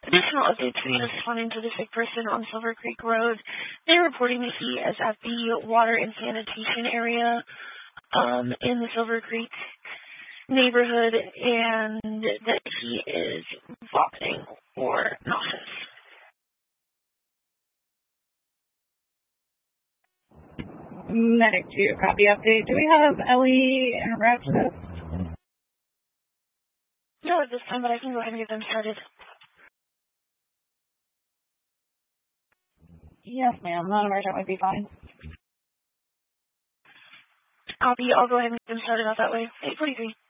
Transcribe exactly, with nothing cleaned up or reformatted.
Additional updates we are responding to the sick person on Silver Creek Road. They're reporting that he is at the water and sanitation area um, in the Silver Creek neighborhood and that he is vomiting or nauseous. Medic two, copy update. Do we have Ellie and a receptionist? No, at this time, but I can go ahead and get them started. Yes, ma'am. Non-emergent would be fine. I'll be. I'll go ahead and get them started out that way. eight forty-three.